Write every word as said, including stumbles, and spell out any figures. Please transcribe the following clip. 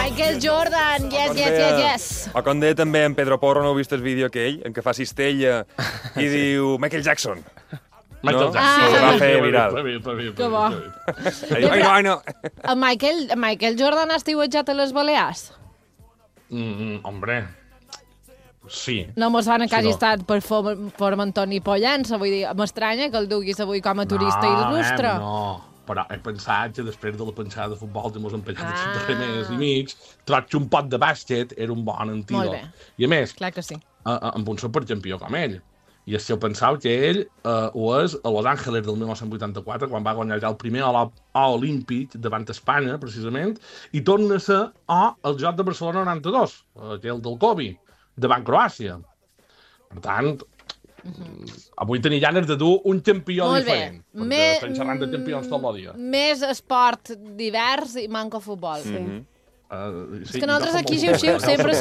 Michael Jordan, yes, yes, yes, yes. O com deia també en Pedro Porro, no heu vist el vídeo aquell, en què fa cistella i diu Michael Jackson. Michael No? Jackson. Ah. Va fer viral. Que bo. Ai, no, ai, no. En Michael, Michael Jordan ha estiuetjat a les Balears? Mm, hombre, sí. No mos fan que hagi Sí, no. estat per Formentor ni Pollença, vull dir, m'estranya que el duguis avui com a turista il·lustre. No, però he pensat que després de la pensada de futbol que mos hem pegat Ah. el darrer mes i mig, trob que un pot de bàsquet era un bon Molt antídot. bé. I a més, Clar que sí. a- a- amb un supercampió com ell. I si heu pensat que ell eh, ho és a Los Angeles del dinou vuitanta-quatre, quan va guanyar ja el primer O olímpic davant Espanya, precisament, i torna a ser O al Joc de Barcelona noranta-dos, aquell del Covid, davant Croàcia. Per tant, avui tenia ganes de dur un campió Molt bé. diferent. Perquè Me- estem xerrant de campions tot el dia. Més esport divers i manco futbol. Sí. Uh, És que nosaltres aquí xiu-xiu sempre